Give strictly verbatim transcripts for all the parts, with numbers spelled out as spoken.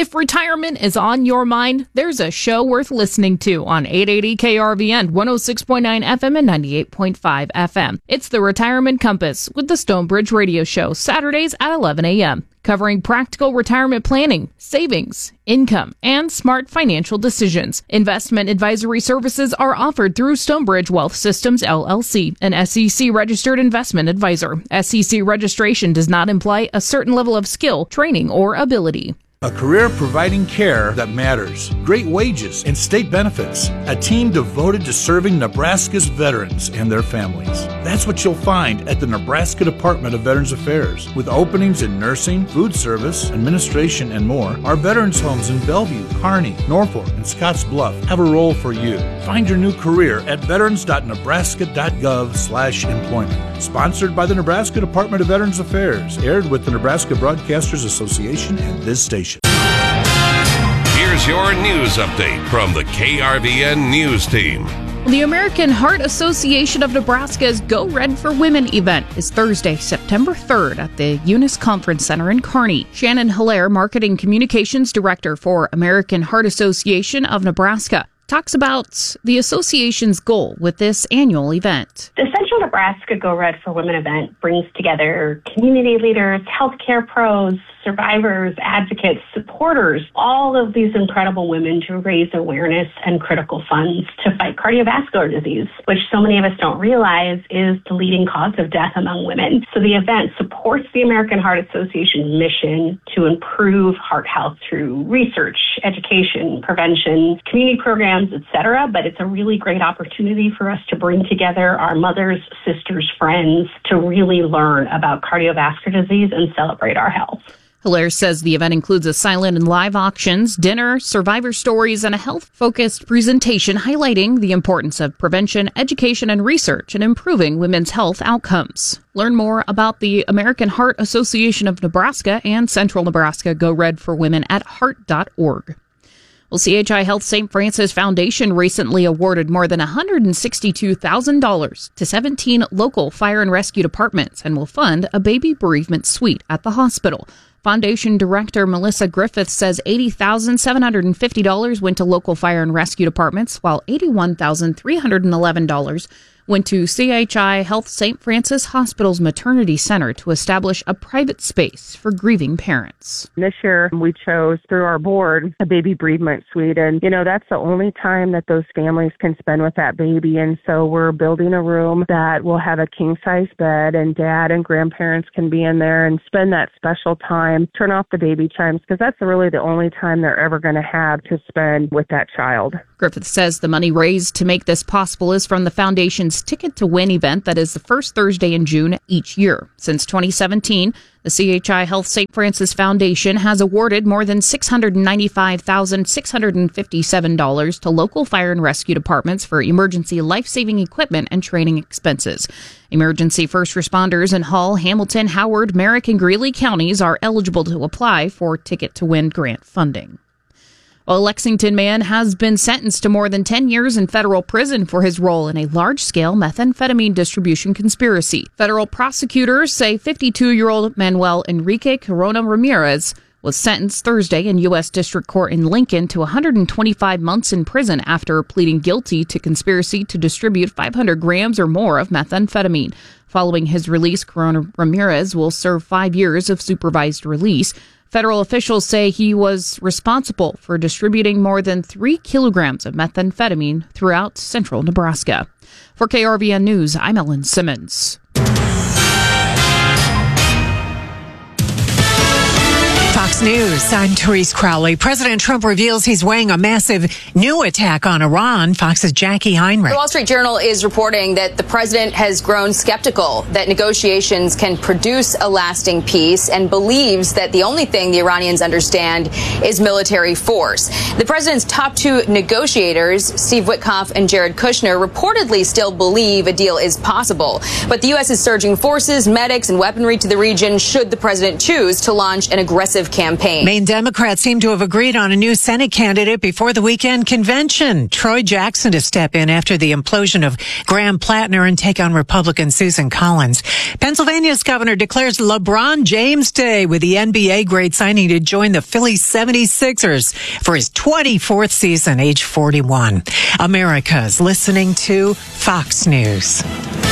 If retirement is on your mind, there's a show worth listening to on eight eighty K R V N, one oh six point nine F M and ninety-eight point five F M. It's the Retirement Compass with the Stonebridge Radio Show, Saturdays at eleven a.m., covering practical retirement planning, savings, income, and smart financial decisions. Investment advisory services are offered through Stonebridge Wealth Systems, L L C, an S E C-registered investment advisor. S E C registration does not imply a certain level of skill, training, or ability. A career providing care that matters, great wages, and state benefits. A team devoted to serving Nebraska's veterans and their families. That's what you'll find at the Nebraska Department of Veterans Affairs. With openings in nursing, food service, administration, and more, our veterans homes in Bellevue, Kearney, Norfolk, and Scotts Bluff have a role for you. Find your new career at veterans dot nebraska dot gov slash employment. Sponsored by the Nebraska Department of Veterans Affairs. Aired with the Nebraska Broadcasters Association and this station. Here's your news update from the K R V N News Team. The American Heart Association of Nebraska's Go Red for Women event is Thursday, September third at the Eunice Conference Center in Kearney. Shannon Hilaire, Marketing Communications Director for American Heart Association of Nebraska, talks about the association's goal with this annual event. The Central Nebraska Go Red for Women event brings together community leaders, healthcare pros, survivors, advocates, supporters, all of these incredible women to raise awareness and critical funds to fight cardiovascular disease, which so many of us don't realize is the leading cause of death among women. So the event supports the American Heart Association's mission to improve heart health through research, education, prevention, community programs, et cetera. But it's a really great opportunity for us to bring together our mothers, sisters, friends to really learn about cardiovascular disease and celebrate our health. Hilaire says the event includes a silent and live auctions, dinner, survivor stories, and a health-focused presentation highlighting the importance of prevention, education, and research in improving women's health outcomes. Learn more about the American Heart Association of Nebraska and Central Nebraska Go Red for Women at heart dot org. Well, C H I Health Saint Francis Foundation recently awarded more than one hundred sixty-two thousand dollars to seventeen local fire and rescue departments and will fund a baby bereavement suite at the hospital. Foundation Director Melissa Griffith says eighty thousand seven hundred fifty dollars went to local fire and rescue departments, while eighty-one thousand three hundred eleven dollars went to C H I Health Saint Francis Hospital's Maternity Center to establish a private space for grieving parents. This year, we chose through our board a baby bereavement suite. And, you know, that's the only time that those families can spend with that baby. And so we're building a room that will have a king-size bed, and dad and grandparents can be in there and spend that special time, turn off the baby chimes, because that's really the only time they're ever going to have to spend with that child. Griffith says the money raised to make this possible is from the foundation's Ticket to Win event that is the first Thursday in June each year. Since twenty seventeen, the C H I Health Saint Francis Foundation has awarded more than six hundred ninety-five thousand six hundred fifty-seven dollars to local fire and rescue departments for emergency life-saving equipment and training expenses. Emergency first responders in Hull, Hamilton, Howard, Merrick, and Greeley counties are eligible to apply for Ticket to Win grant funding. A Lexington man has been sentenced to more than ten years in federal prison for his role in a large-scale methamphetamine distribution conspiracy. Federal prosecutors say fifty-two-year-old Manuel Enrique Corona Ramirez was sentenced Thursday in U S District Court in Lincoln to one hundred twenty-five months in prison after pleading guilty to conspiracy to distribute five hundred grams or more of methamphetamine. Following his release, Corona Ramirez will serve five years of supervised release. Federal officials say he was responsible for distributing more than three kilograms of methamphetamine throughout central Nebraska. For K R V N News, I'm Ellen Simmons. Fox News, I'm Therese Crowley. President Trump reveals he's weighing a massive new attack on Iran. Fox's Jackie Heinrich. The Wall Street Journal is reporting that the president has grown skeptical that negotiations can produce a lasting peace and believes that the only thing the Iranians understand is military force. The president's top two negotiators, Steve Witkoff and Jared Kushner, reportedly still believe a deal is possible. But the U S is surging forces, medics, and weaponry to the region should the president choose to launch an aggressive campaign campaign. Maine Democrats seem to have agreed on a new Senate candidate before the weekend convention. Troy Jackson to step in after the implosion of Graham Plattner and take on Republican Susan Collins. Pennsylvania's governor declares LeBron James Day with the N B A great signing to join the Philly seventy-sixers for his twenty-fourth season, age forty-one. America's listening to Fox News.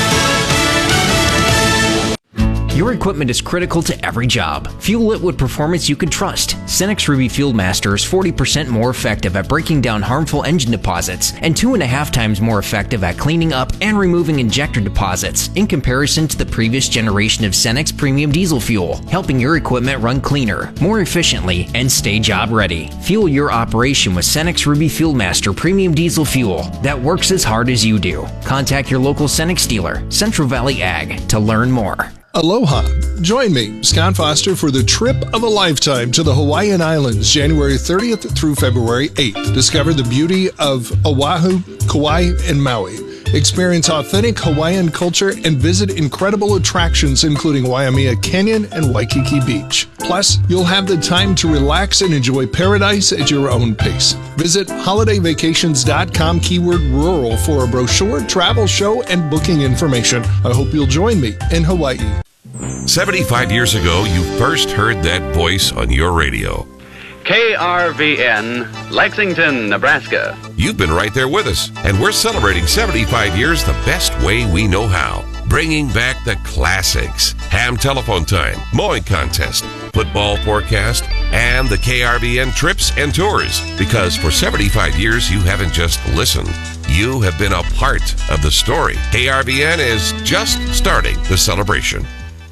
Your equipment is critical to every job. Fuel it with performance you can trust. Cenex Ruby Fuel Master is forty percent more effective at breaking down harmful engine deposits and two and a half times more effective at cleaning up and removing injector deposits in comparison to the previous generation of Cenex Premium Diesel Fuel, helping your equipment run cleaner, more efficiently, and stay job ready. Fuel your operation with Cenex Ruby Fuel Master Premium Diesel Fuel that works as hard as you do. Contact your local Cenex dealer, Central Valley Ag, to learn more. Aloha. Join me, Scott Foster, for the trip of a lifetime to the Hawaiian Islands, January thirtieth through February eighth. Discover the beauty of Oahu, Kauai, and Maui. Experience authentic Hawaiian culture and visit incredible attractions including Waimea Canyon and Waikiki Beach. Plus, you'll have the time to relax and enjoy paradise at your own pace. Visit holiday vacations dot com keyword rural for a brochure, travel show, and booking information. I hope you'll join me in Hawaii. seventy-five years ago, you first heard that voice on your radio. K R V N, Lexington, Nebraska. You've been right there with us, and we're celebrating seventy-five years the best way we know how. Bringing back the classics, ham telephone time, mowing contest, football forecast, and the K R V N trips and tours. Because for seventy-five years, you haven't just listened. You have been a part of the story. K R V N is just starting the celebration.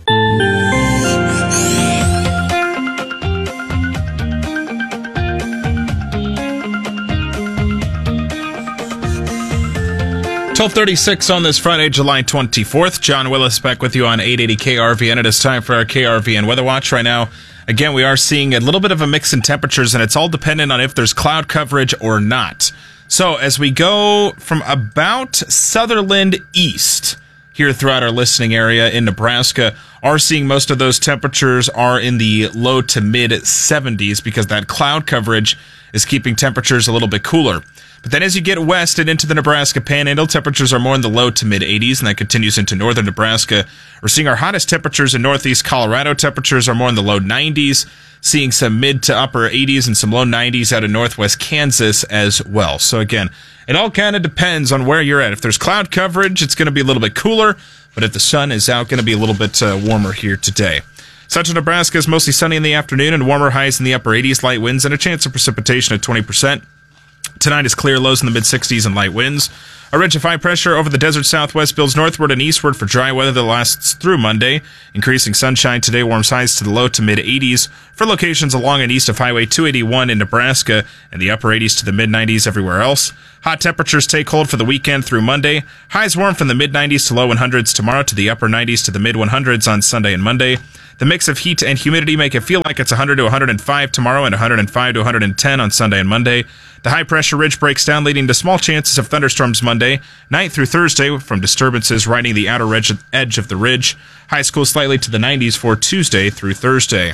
twelve thirty-six on this Friday, July twenty-fourth. John Willis back with you on eight eighty K R V N. It is time for our K R V N Weather Watch right now. Again, we are seeing a little bit of a mix in temperatures, and it's all dependent on if there's cloud coverage or not. So as we go from about Sutherland east here throughout our listening area in Nebraska, are seeing most of those temperatures are in the low to mid seventies because that cloud coverage is keeping temperatures a little bit cooler. But then as you get west and into the Nebraska Panhandle, temperatures are more in the low to mid eighties, and that continues into northern Nebraska. We're seeing our hottest temperatures in northeast Colorado. Temperatures are more in the low nineties, seeing some mid to upper eighties and some low nineties out of northwest Kansas as well. So again, it all kind of depends on where you're at. If there's cloud coverage, it's going to be a little bit cooler, but if the sun is out, going to be a little bit uh, warmer here today. Central Nebraska is mostly sunny in the afternoon and warmer highs in the upper eighties, light winds, and a chance of precipitation at twenty percent. Tonight is clear, lows in the mid-sixties and light winds. A ridge of high pressure over the desert southwest builds northward and eastward for dry weather that lasts through Monday. Increasing sunshine today warms highs to the low to mid-eighties for locations along and east of Highway two eighty-one in Nebraska, and the upper eighties to the mid-nineties everywhere else. Hot temperatures take hold for the weekend through Monday. Highs warm from the mid-nineties to low hundreds tomorrow, to the upper nineties to the mid hundreds on Sunday and Monday. The mix of heat and humidity make it feel like it's one hundred to one hundred five tomorrow and one hundred five to one hundred ten on Sunday and Monday. The high-pressure ridge breaks down, leading to small chances of thunderstorms Monday night through Thursday from disturbances riding the outer edge of the ridge. Highs cool slightly to the nineties for Tuesday through Thursday.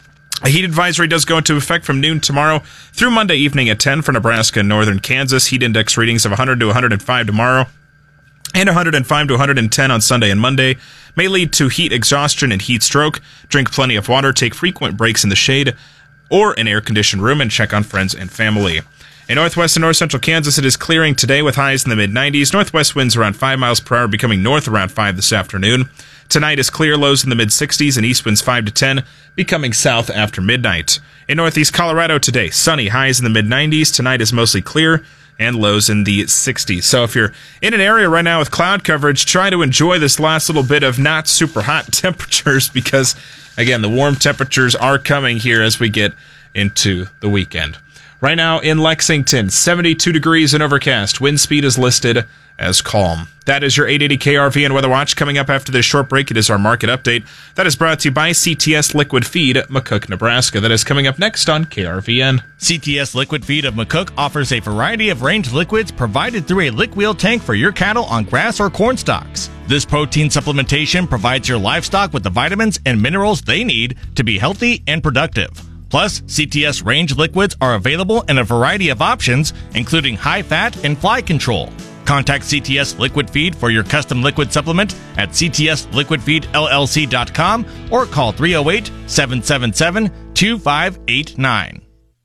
A heat advisory does go into effect from noon tomorrow through Monday evening at ten for Nebraska and northern Kansas. Heat index readings of one hundred to one hundred five tomorrow and one hundred five to one hundred ten on Sunday and Monday. May lead to heat exhaustion and heat stroke. Drink plenty of water, take frequent breaks in the shade or an air-conditioned room, and check on friends and family. In northwest and north central Kansas, it is clearing today with highs in the mid-nineties. Northwest winds around five miles per hour, becoming north around five this afternoon. Tonight is clear, lows in the mid-sixties, and east winds five to ten, becoming south after midnight. In northeast Colorado today, sunny, highs in the mid-nineties. Tonight is mostly clear and lows in the sixties. So if you're in an area right now with cloud coverage, try to enjoy this last little bit of not super hot temperatures because, again, the warm temperatures are coming here as we get into the weekend. Right now in Lexington, seventy-two degrees and overcast. Wind speed is listed as calm. That is your eight eighty K R V N Weather Watch. Coming up after this short break, it is our market update. That is brought to you by C T S Liquid Feed, McCook, Nebraska. That is coming up next on K R V N. C T S Liquid Feed of McCook offers a variety of range liquids provided through a lick wheel tank for your cattle on grass or corn stalks. This protein supplementation provides your livestock with the vitamins and minerals they need to be healthy and productive. Plus, C T S Range liquids are available in a variety of options, including high fat and fly control. Contact C T S Liquid Feed for your custom liquid supplement at c t s liquid feed l l c dot com or call three oh eight, seven seven seven, two five eight nine.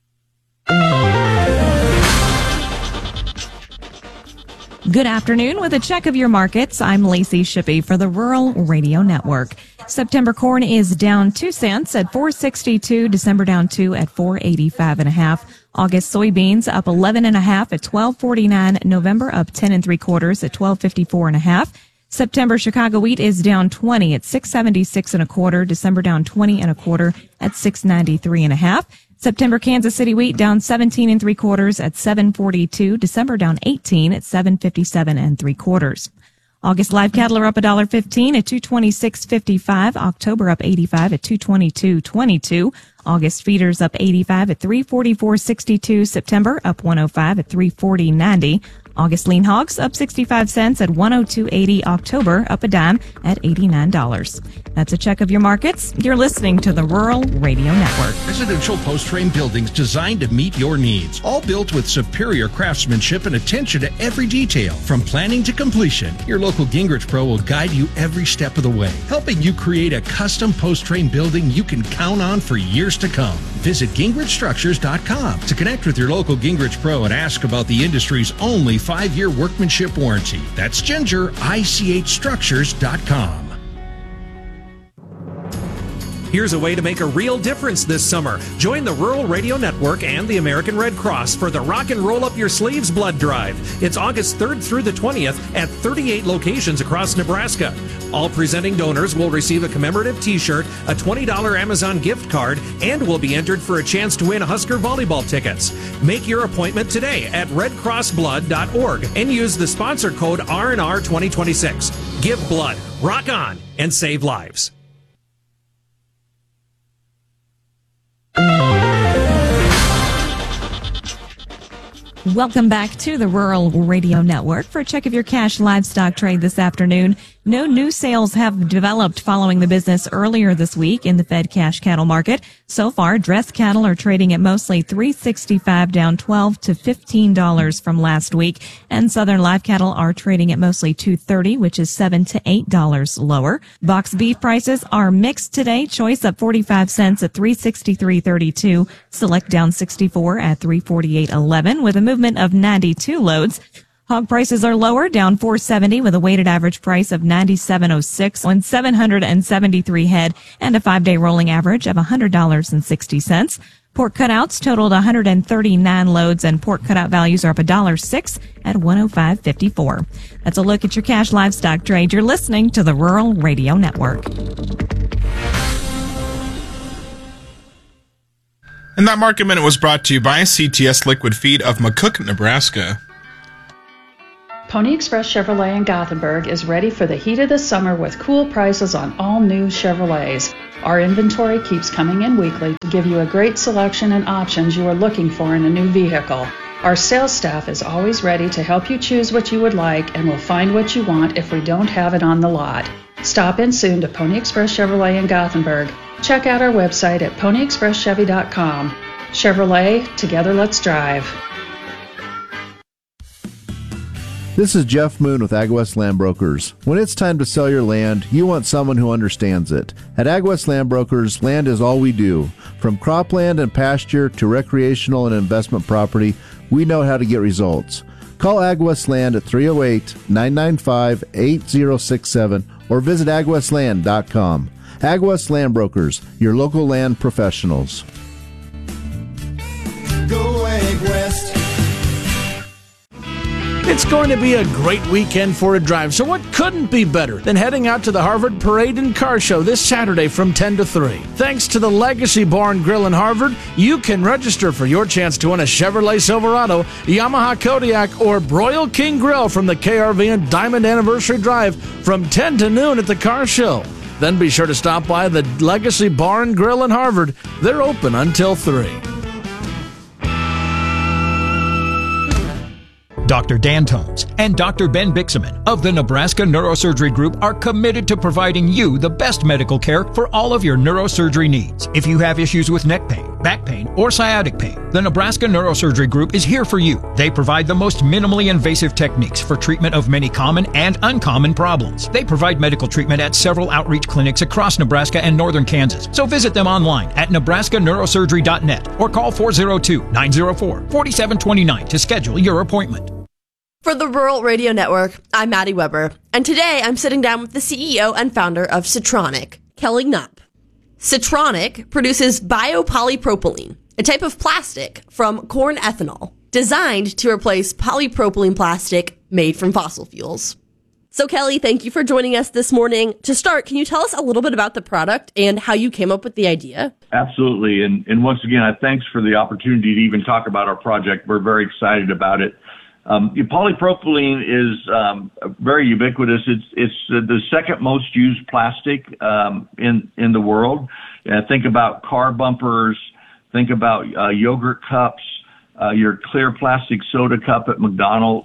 Good afternoon. With a check of your markets, I'm Lacey Shippey for the Rural Radio Network. September corn is down two cents at four sixty-two. December down two at four eighty-five and a half. August soybeans up eleven and a half at twelve forty-nine. November up ten and three quarters at twelve fifty-four and a half. September Chicago wheat is down twenty at six seventy-six and a quarter. December down twenty and a quarter at six ninety-three and a half. September Kansas City wheat down seventeen and three quarters at seven forty-two. December down eighteen at seven fifty-seven and three quarters. August live cattle are up one dollar fifteen at two twenty-six fifty-five. October up eighty-five at two twenty-two twenty-two. August feeders up eighty-five at three forty-four sixty-two. September up one oh five at three forty ninety. August lean hogs up sixty-five cents at one oh two eighty. October up a dime at eighty-nine dollars. That's a check of your markets. You're listening to the Rural Radio Network. Residential post-frame buildings designed to meet your needs. All built with superior craftsmanship and attention to every detail. From planning to completion, your local Gingrich Pro will guide you every step of the way, helping you create a custom post-frame building you can count on for years to come. Visit gingrich structures dot com to connect with your local Gingrich Pro and ask about the industry's only five-year workmanship warranty. That's ginger I C H structures dot com. Here's a way to make a real difference this summer. Join the Rural Radio Network and the American Red Cross for the Rock and Roll Up Your Sleeves Blood Drive. It's August third through the twentieth at thirty-eight locations across Nebraska. All presenting donors will receive a commemorative t-shirt, a twenty dollars Amazon gift card, and will be entered for a chance to win Husker volleyball tickets. Make your appointment today at red cross blood dot org and use the sponsor code R N R twenty twenty-six. Give blood, rock on, and save lives. Welcome back to the Rural Radio Network for a check of your cash livestock trade this afternoon. No new sales have developed following the business earlier this week in the Fed cash cattle market. So far, dress cattle are trading at mostly three sixty-five, down twelve to fifteen dollars from last week, and southern live cattle are trading at mostly two thirty, which is seven to eight dollars lower. Box beef prices are mixed today. Choice up forty-five cents at three sixty-three thirty-two. Select down sixty-four at three forty-eight eleven with a movement of ninety-two loads. Hog prices are lower, down four seventy with a weighted average price of ninety-seven oh six on seven hundred seventy-three head and a five-day rolling average of one hundred dollars and sixty cents. Pork cutouts totaled one hundred thirty-nine loads, and pork cutout values are up one dollar six at one oh five fifty-four. That's a look at your cash livestock trade. You're listening to the Rural Radio Network. And that Market Minute was brought to you by C T S Liquid Feed of McCook, Nebraska. Pony Express Chevrolet in Gothenburg is ready for the heat of the summer with cool prices on all new Chevrolets. Our inventory keeps coming in weekly to give you a great selection and options you are looking for in a new vehicle. Our sales staff is always ready to help you choose what you would like and will find what you want if we don't have it on the lot. Stop in soon to Pony Express Chevrolet in Gothenburg. Check out our website at pony express chevy dot com. Chevrolet, together let's drive. This is Jeff Moon with AgWest Land Brokers. When it's time to sell your land, you want someone who understands it. At AgWest Land Brokers, land is all we do. From cropland and pasture to recreational and investment property, we know how to get results. Call AgWest Land at three oh eight, nine nine five, eight oh six seven or visit ag west land dot com. AgWest Land Brokers, your local land professionals. Go AgWest. It's going to be a great weekend for a drive, so what couldn't be better than heading out to the Harvard Parade and Car Show this Saturday from ten to three. Thanks to the Legacy Bar and Grill in Harvard, you can register for your chance to win a Chevrolet Silverado, Yamaha Kodiak, or Broil King Grill from the K R V N Diamond Anniversary Drive from ten to noon at the car show. Then be sure to stop by the Legacy Bar and Grill in Harvard. They're open until three. Doctor Dan Tones and Doctor Ben Bixaman of the Nebraska Neurosurgery Group are committed to providing you the best medical care for all of your neurosurgery needs. If you have issues with neck pain, back pain, or sciatic pain, the Nebraska Neurosurgery Group is here for you. They provide the most minimally invasive techniques for treatment of many common and uncommon problems. They provide medical treatment at several outreach clinics across Nebraska and northern Kansas. So visit them online at nebraska neurosurgery dot net or call four oh two, nine oh four, four seven two nine to schedule your appointment. For the Rural Radio Network, I'm Maddie Weber, and today I'm sitting down with the C E O and founder of Citronic, Kelly Knapp. Citronic produces biopolypropylene, a type of plastic from corn ethanol, designed to replace polypropylene plastic made from fossil fuels. So Kelly, thank you for joining us this morning. To start, can you tell us a little bit about the product and how you came up with the idea? Absolutely. And, and once again, I thanks for the opportunity to even talk about our project. We're very excited about it. Um, polypropylene is um, very ubiquitous. It's it's the second most used plastic um, in in the world. Uh, think about car bumpers. Think about uh, yogurt cups. Uh, your clear plastic soda cup at McDonald's.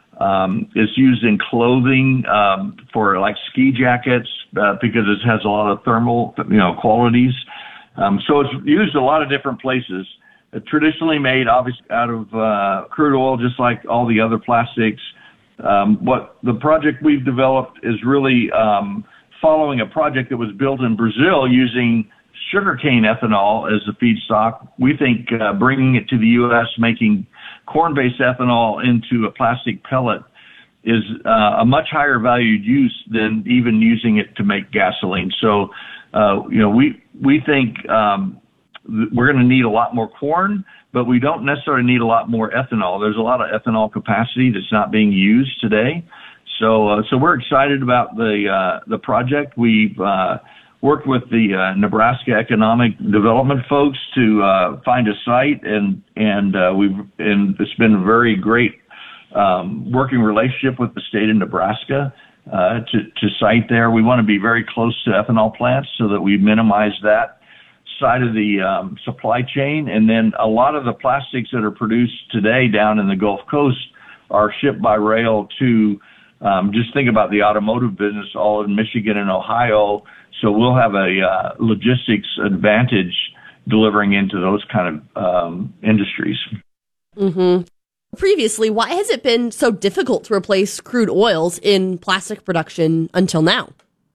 Um, it's used in clothing um, for like ski jackets uh, because it has a lot of thermal you know qualities. Um, so it's used a lot of different places. Uh, traditionally made, obviously, out of uh, crude oil, just like all the other plastics. Um, what the project we've developed is really um, following a project that was built in Brazil using sugarcane ethanol as the feedstock. We think uh, bringing it to the U S, making corn-based ethanol into a plastic pellet is uh, a much higher valued use than even using it to make gasoline. So, uh, you know, we we think um, we're going to need a lot more corn, but we don't necessarily need a lot more ethanol. There's a lot of ethanol capacity that's not being used today. So, uh, so we're excited about the uh, the project. We've uh, worked with the uh, Nebraska Economic Development folks to uh, find a site, and and uh, we've and it's been a very great um, working relationship with the state of Nebraska uh, to to site there. We want to be very close to ethanol plants so that we minimize that side of the um, supply chain. And then a lot of the plastics that are produced today down in the Gulf Coast are shipped by rail to, um, just think about the automotive business all in Michigan and Ohio. So we'll have a uh, logistics advantage delivering into those kind of um, industries. Mm-hmm. Previously, why has it been so difficult to replace crude oils in plastic production until now?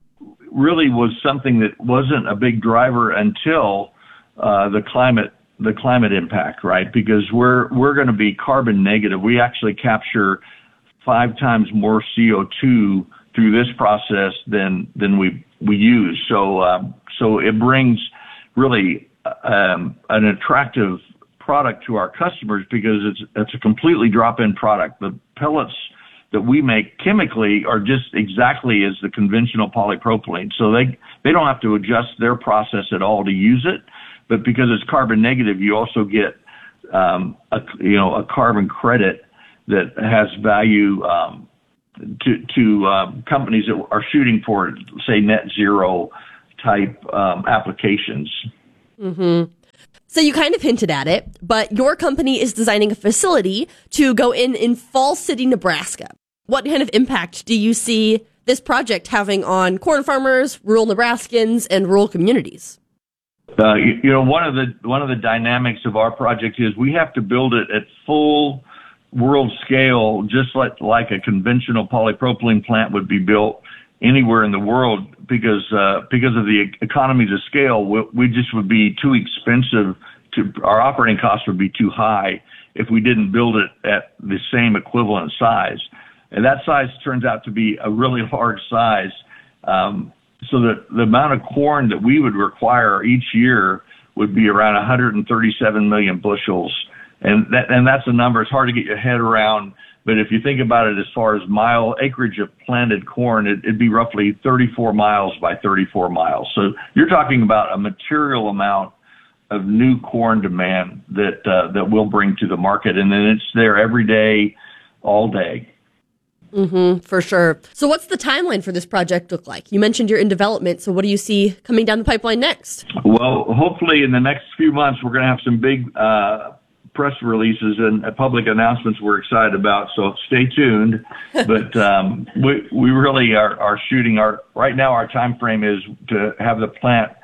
Really was something that wasn't a big driver until uh, the climate the climate impact, right? Because we're we're going to be carbon negative. We actually capture five times more C O two through this process than than we we use. So um, so it brings really um, an attractive product to our customers because it's it's a completely drop-in product. The pellets that we make chemically are just exactly as the conventional polypropylene. So they, they don't have to adjust their process at all to use it. But because it's carbon negative, you also get, um, a, you know, a carbon credit that has value, um, to, to, um, companies that are shooting for, say, net zero type, um, applications. Mm-hmm. So you kind of hinted at it, but your company is designing a facility to go in in Falls City, Nebraska. What kind of impact do you see this project having on corn farmers, rural Nebraskans, and rural communities? Uh, you, you know, one of the one of the dynamics of our project is we have to build it at full world scale, just like like a conventional polypropylene plant would be built anywhere in the world, because uh, because of the economies of scale, we, we just would be too expensive. To our operating costs would be too high if we didn't build it at the same equivalent size. And that size turns out to be a really large size. Um, so that the amount of corn that we would require each year would be around one hundred thirty-seven million bushels. And that, and that's a number it's hard to get your head around. But if you think about it as far as mile acreage of planted corn, it, it'd be roughly thirty-four miles by thirty-four miles. So you're talking about a material amount of new corn demand that uh, that we'll bring to the market. And then it's there every day, all day. Mm-hmm, for sure. So what's the timeline for this project look like? You mentioned you're in development, so what do you see coming down the pipeline next? Well, hopefully in the next few months, we're going to have some big uh, press releases and uh, public announcements we're excited about, so stay tuned. But um, we we really are, are shooting our, right now our time frame is to have the plant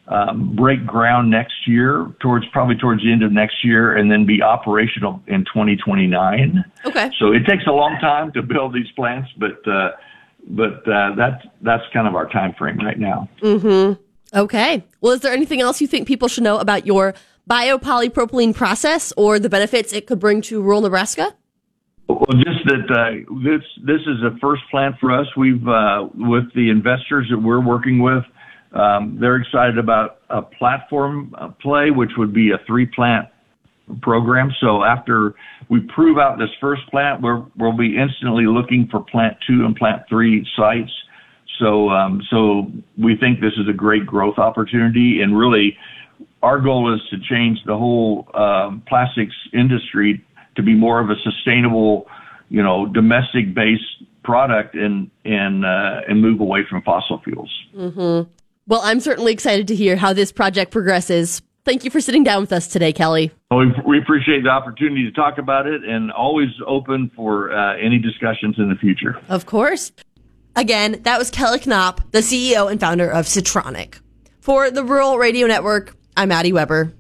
um, break ground next year, towards probably towards the end of next year, and then be operational in twenty twenty-nine. Okay. So it takes a long time to build these plants, but uh, but uh, that's that's kind of our time frame right now. Mm-hmm. Okay. Well, is there anything else you think people should know about your biopolypropylene process or the benefits it could bring to rural Nebraska? Well, just that uh, this this is a first plant for us. We've uh, with the investors that we're working with, um, they're excited about a platform uh, play, which would be a three plant program. So after we prove out this first plant, we're, we'll be instantly looking for plant two and plant three sites. So um, so we think this is a great growth opportunity, and really our goal is to change the whole um, plastics industry to be more of a sustainable, you know, domestic-based product and and uh, and move away from fossil fuels. Mm-hmm. Well, I'm certainly excited to hear how this project progresses. Thank you for sitting down with us today, Kelly. Well, we, we appreciate the opportunity to talk about it, and always open for uh, any discussions in the future. Of course. Again, that was Kelly Knopp, the C E O and founder of Citronic. For the Rural Radio Network, I'm Addie Weber.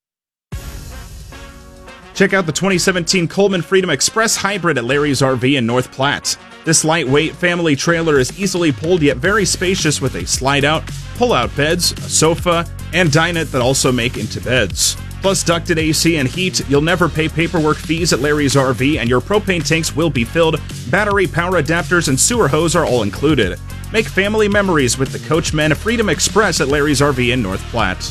Check out the twenty seventeen Coleman Freedom Express Hybrid at Larry's R V in North Platte. This lightweight family trailer is easily pulled yet very spacious with a slide-out, pull-out beds, a sofa, and dinette that also make into beds. Plus ducted A C and heat, you'll never pay paperwork fees at Larry's R V, and your propane tanks will be filled. Battery, power adapters, and sewer hose are all included. Make family memories with the Coachmen Freedom Express at Larry's R V in North Platte.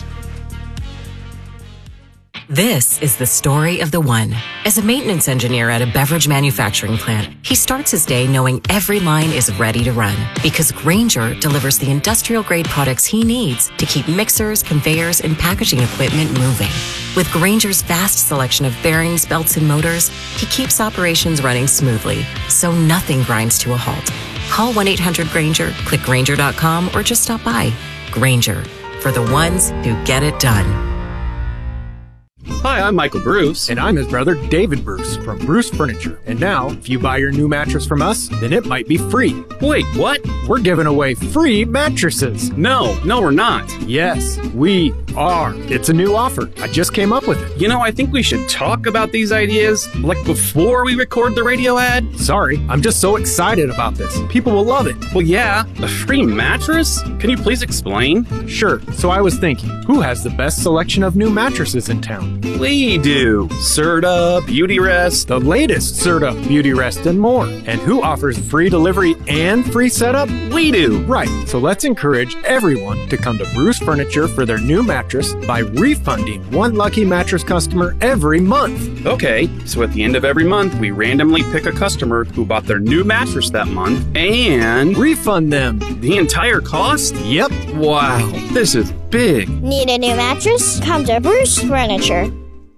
This is the story of the one. As a maintenance engineer at a beverage manufacturing plant, he starts his day knowing every line is ready to run because Grainger delivers the industrial-grade products he needs to keep mixers, conveyors, and packaging equipment moving. With Grainger's vast selection of bearings, belts, and motors, he keeps operations running smoothly, so nothing grinds to a halt. Call one eight hundred Grainger, click Grainger dot com, or just stop by. Grainger, for the ones who get it done. Hi, I'm Michael Bruce. And I'm his brother, David Bruce, from Bruce Furniture. And now, if you buy your new mattress from us, then it might be free. Wait, what? We're giving away free mattresses. No, no, we're not. Yes, we are. It's a new offer. I just came up with it. You know, I think we should talk about these ideas, like before we record the radio ad. Sorry, I'm just so excited about this. People will love it. Well, yeah, a free mattress? Can you please explain? Sure. So I was thinking, who has the best selection of new mattresses in town? We do. Serta, Beautyrest, the latest Serta, Beautyrest, and more. And who offers free delivery and free setup? We do. Right. So let's encourage everyone to come to Bruce Furniture for their new mattress by refunding one lucky mattress customer every month. Okay, so at the end of every month, we randomly pick a customer who bought their new mattress that month and refund them the entire cost? Yep. Wow, this is big. Need a new mattress? Come to Bruce Furniture.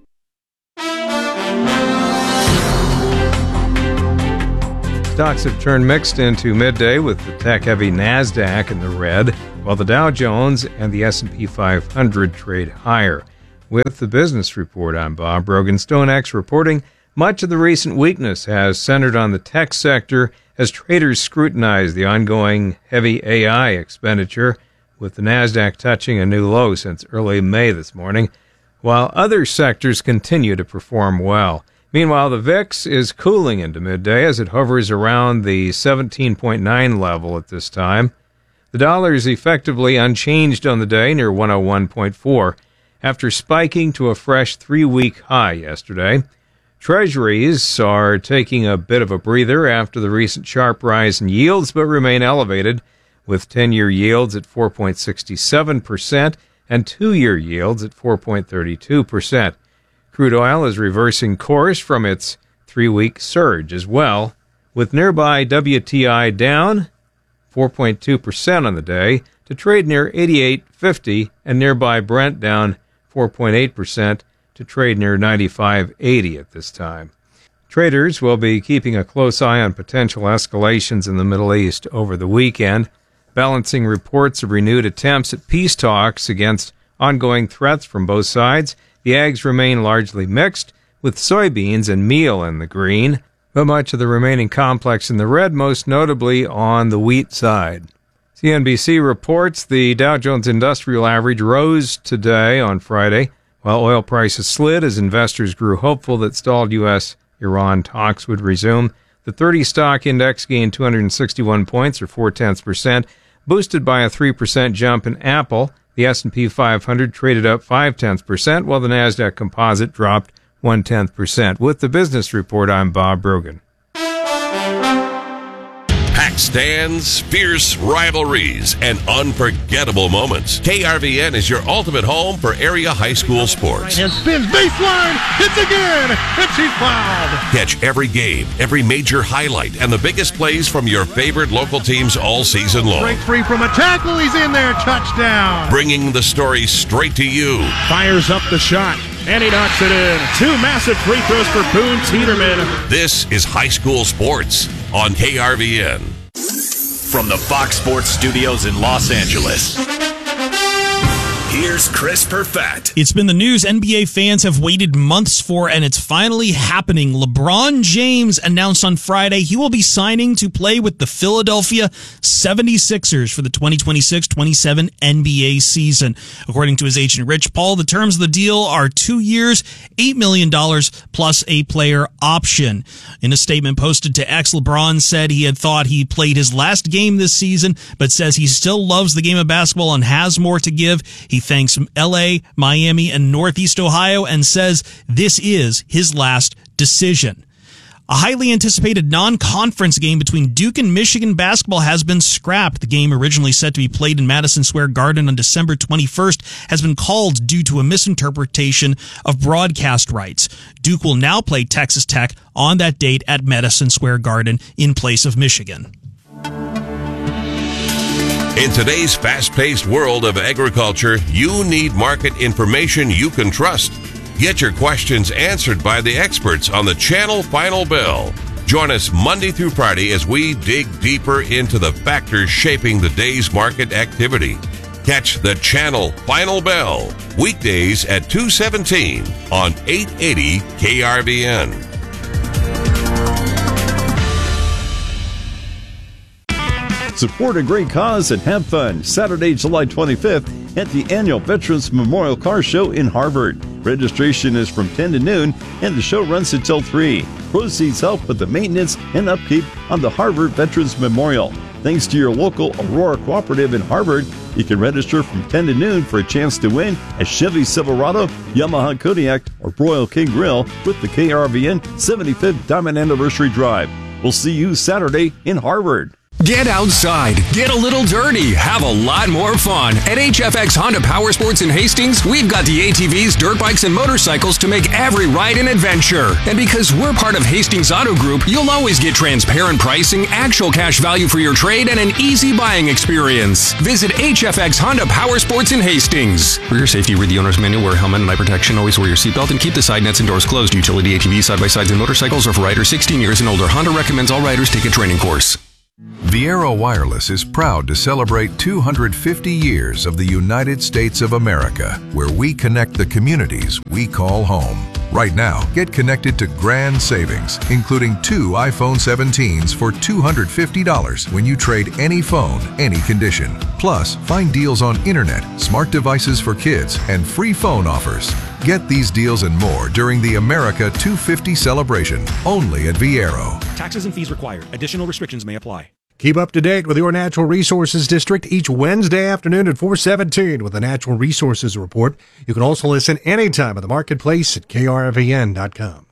Stocks have turned mixed into midday with the tech-heavy NASDAQ in the red, while the Dow Jones and the S and P five hundred trade higher. With the business report, I'm Bob Brogan. StoneX reporting much of the recent weakness has centered on the tech sector as traders scrutinize the ongoing heavy A I expenditure, with the NASDAQ touching a new low since early May this morning, while other sectors continue to perform well. Meanwhile, the V I X is cooling into midday as it hovers around the seventeen point nine level at this time. The dollar is effectively unchanged on the day, near one oh one point four, after spiking to a fresh three-week high yesterday. Treasuries are taking a bit of a breather after the recent sharp rise in yields, but remain elevated, with ten-year yields at four point six seven percent and two-year yields at four point three two percent. Crude oil is reversing course from its three-week surge as well, with nearby W T I down four point two percent on the day to trade near eighty-eight fifty, and nearby Brent down four point eight percent to trade near ninety-five eighty at this time. Traders will be keeping a close eye on potential escalations in the Middle East over the weekend, balancing reports of renewed attempts at peace talks against ongoing threats from both sides. The ags remain largely mixed, with soybeans and meal in the green, but much of the remaining complex in the red, most notably on the wheat side. C N B C reports the Dow Jones Industrial Average rose today on Friday, while oil prices slid as investors grew hopeful that stalled U S Iran talks would resume. The thirty stock index gained two hundred sixty-one points, or four-tenths percent, boosted by a three percent jump in Apple. The S and P five hundred traded up five-tenths percent, while the NASDAQ Composite dropped one-tenth percent. With the Business Report, I'm Bob Brogan. Packed stands, fierce rivalries, and unforgettable moments. K R V N is your ultimate home for area high school sports. And spins baseline, hits again, and she's fouled. Catch every game, every major highlight, and the biggest plays from your favorite local teams all season long. Break free from a tackle, he's in there, touchdown. Bringing the story straight to you. Fires up the shot, and he knocks it in. Two massive free throws for Boone Teeterman. This is high school sports on K R V N. From the Fox Sports Studios in Los Angeles, here's Chris Perfett. It's been the news N B A fans have waited months for, and it's finally happening. LeBron James announced on Friday he will be signing to play with the Philadelphia seventy-sixers for the twenty twenty-six twenty-seven N B A season. According to his agent Rich Paul, the terms of the deal are two years, eight million dollars plus a player option. In a statement posted to X, LeBron said he had thought he played his last game this season, but says he still loves the game of basketball and has more to give. He thanks L A, Miami, and Northeast Ohio and says this is his last decision. A highly anticipated non-conference game between Duke and Michigan basketball has been scrapped. The game, originally set to be played in Madison Square Garden on December twenty-first, has been called due to a misinterpretation of broadcast rights. Duke will now play Texas Tech on that date at Madison Square Garden in place of Michigan. In today's fast-paced world of agriculture, you need market information you can trust. Get your questions answered by the experts on the Channel Final Bell. Join us Monday through Friday as we dig deeper into the factors shaping the day's market activity. Catch the Channel Final Bell weekdays at two seventeen on eight eighty K R V N. Support a great cause and have fun Saturday, July twenty-fifth at the annual Veterans Memorial Car Show in Harvard. Registration is from ten to noon and the show runs until three. Proceeds help with the maintenance and upkeep on the Harvard Veterans Memorial. Thanks to your local Aurora Cooperative in Harvard, you can register from ten to noon for a chance to win a Chevy Silverado, Yamaha Kodiak, or Royal King Grill with the K R V N seventy-fifth Diamond Anniversary Drive. We'll see you Saturday in Harvard. Get outside, get a little dirty, have a lot more fun. At H F X Honda Power Sports in Hastings, we've got the A T Vs, dirt bikes, and motorcycles to make every ride an adventure. And because we're part of Hastings Auto Group, you'll always get transparent pricing, actual cash value for your trade, and an easy buying experience. Visit H F X Honda Power Sports in Hastings. For your safety, read the owner's manual, wear a helmet and eye protection, always wear your seatbelt, and keep the side nets and doors closed. Utility A T Vs, side-by-sides, and motorcycles are for riders sixteen years and older. Honda recommends all riders take a training course. Viaero Wireless is proud to celebrate two hundred fifty years of the United States of America, where we connect the communities we call home. Right now, get connected to grand savings, including two iPhone seventeens for two hundred fifty dollars when you trade any phone, any condition. Plus, find deals on internet, smart devices for kids, and free phone offers. Get these deals and more during the America two fifty celebration, only at Viaero. Taxes and fees required. Additional restrictions may apply. Keep up to date with your Natural Resources District each Wednesday afternoon at four seventeen with the Natural Resources Report. You can also listen anytime at the Marketplace at K R V N dot com.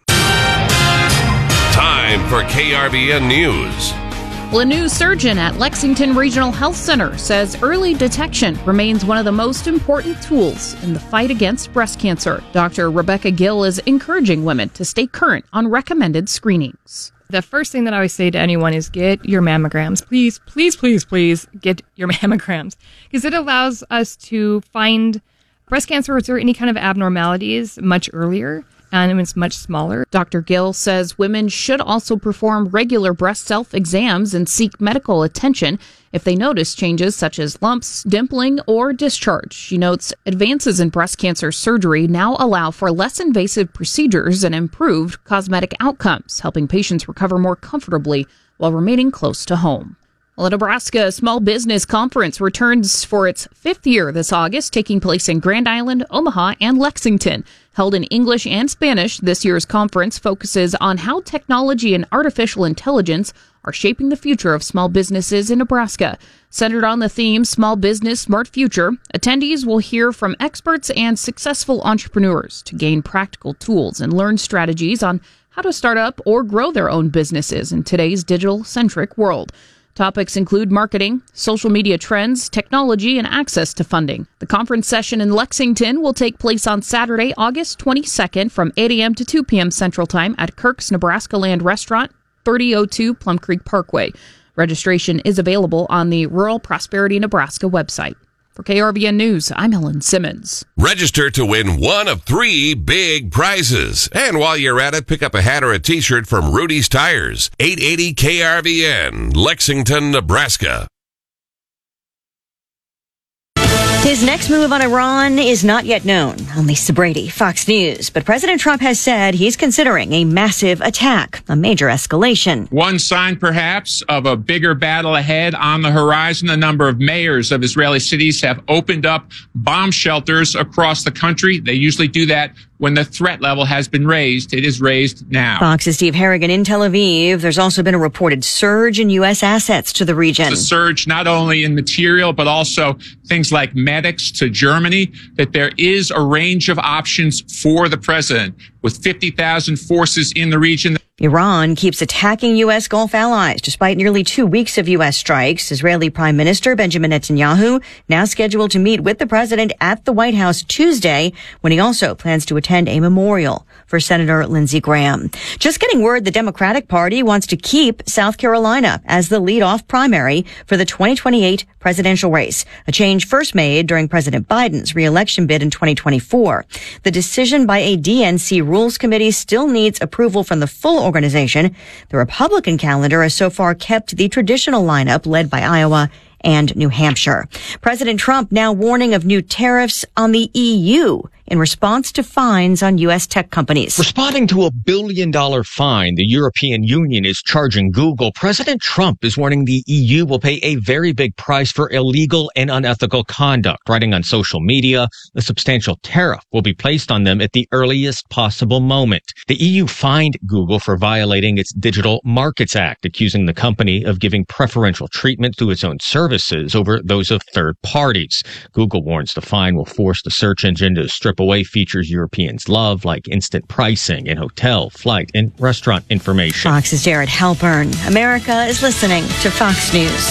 Time for K R V N News. Well, a new surgeon at Lexington Regional Health Center says early detection remains one of the most important tools in the fight against breast cancer. Doctor Rebecca Gill is encouraging women to stay current on recommended screenings. The first thing that I always say to anyone is get your mammograms. Please, please, please, please get your mammograms, because it allows us to find breast cancer or any kind of abnormalities much earlier, and it's much smaller. Doctor Gill says women should also perform regular breast self-exams and seek medical attention if they notice changes such as lumps, dimpling, or discharge. She notes advances in breast cancer surgery now allow for less invasive procedures and improved cosmetic outcomes, helping patients recover more comfortably while remaining close to home. Well, the Nebraska Small Business Conference returns for its fifth year this August, taking place in Grand Island, Omaha, and Lexington. Held in English and Spanish, this year's conference focuses on how technology and artificial intelligence are shaping the future of small businesses in Nebraska. Centered on the theme Small Business, Smart Future, attendees will hear from experts and successful entrepreneurs to gain practical tools and learn strategies on how to start up or grow their own businesses in today's digital-centric world. Topics include marketing, social media trends, technology, and access to funding. The conference session in Lexington will take place on Saturday, August twenty-second from eight a.m. to two p.m. Central Time at Kirk's Nebraska Land Restaurant, thirty oh two Plum Creek Parkway. Registration is available on the Rural Prosperity Nebraska website. For K R V N News, I'm Helen Simmons. Register to win one of three big prizes. And while you're at it, pick up a hat or a t-shirt from Rudy's Tires. eight eighty K R V N, Lexington, Nebraska. His next move on Iran is not yet known. I'm Lisa Brady, Fox News. But President Trump has said he's considering a massive attack, a major escalation. One sign, perhaps, of a bigger battle ahead on the horizon. A number of mayors of Israeli cities have opened up bomb shelters across the country. They usually do that when the threat level has been raised. It is raised now. Fox's Steve Harrigan in Tel Aviv. There's also been a reported surge in U S assets to the region. It's a surge not only in material, but also things like medics to Germany, that there is a range of options for the president with fifty thousand forces in the region. Iran keeps attacking U S Gulf allies despite nearly two weeks of U S strikes. Israeli Prime Minister Benjamin Netanyahu now scheduled to meet with the president at the White House Tuesday, when he also plans to attend a memorial for Senator Lindsey Graham. Just getting word the Democratic Party wants to keep South Carolina as the lead-off primary for the twenty twenty-eight presidential race, a change first made during President Biden's re-election bid in twenty twenty-four. The decision by a D N C Rules Committee still needs approval from the full organization. The Republican calendar has so far kept the traditional lineup led by Iowa and New Hampshire. President Trump now warning of new tariffs on the E U in response to fines on U S tech companies. Responding to a billion dollar fine the European Union is charging Google, President Trump is warning the E U will pay a very big price for illegal and unethical conduct. Writing on social media, a substantial tariff will be placed on them at the earliest possible moment. The E U fined Google for violating its Digital Markets Act, accusing the company of giving preferential treatment to its own services over those of third parties. Google warns the fine will force the search engine to strip away features Europeans love, like instant pricing and hotel, flight, and restaurant information. Fox's Jared Halpern. America is listening to Fox News.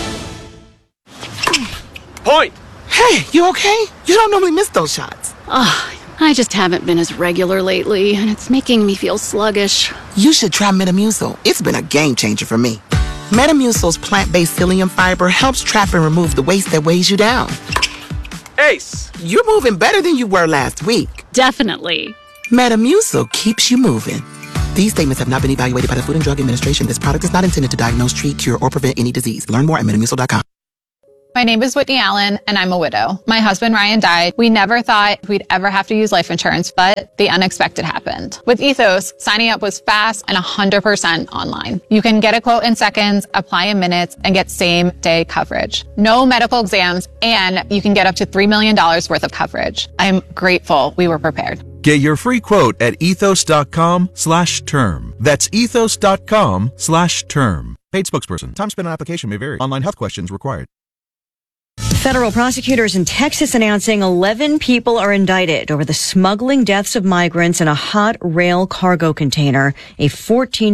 Point! Hey, you okay? You don't normally miss those shots. Oh, I just haven't been as regular lately, and it's making me feel sluggish. You should try Metamucil. It's been a game changer for me. Metamucil's plant-based psyllium fiber helps trap and remove the waste that weighs you down. Ace, you're moving better than you were last week. Definitely. Metamucil keeps you moving. These statements have not been evaluated by the Food and Drug Administration. This product is not intended to diagnose, treat, cure, or prevent any disease. Learn more at metamucil dot com. My name is Whitney Allen, and I'm a widow. My husband, Ryan, died. We never thought we'd ever have to use life insurance, but the unexpected happened. With Ethos, signing up was fast and one hundred percent online. You can get a quote in seconds, apply in minutes, and get same-day coverage. No medical exams, and you can get up to three million dollars worth of coverage. I'm grateful we were prepared. Get your free quote at ethos.com slash term. That's ethos.com slash term. Paid spokesperson. Time spent on application may vary. Online health questions required. Federal prosecutors in Texas announcing eleven people are indicted over the smuggling deaths of migrants in a hot rail cargo container. A fourteen